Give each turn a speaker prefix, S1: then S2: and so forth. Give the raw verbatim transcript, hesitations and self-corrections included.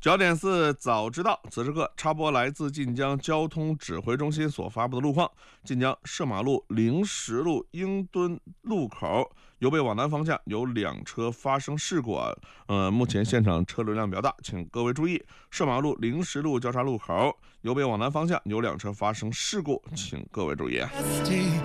S1: 焦点四早知道，此时刻插播来自晋江交通指挥中心所发布的路况：晋江射马路灵石路英墩路口由北往南方向有两车发生事故啊，呃，目前现场车流量比较大，请各位注意。射马路灵石路交叉路口由北往南方向有两车发生事故，请各位注意。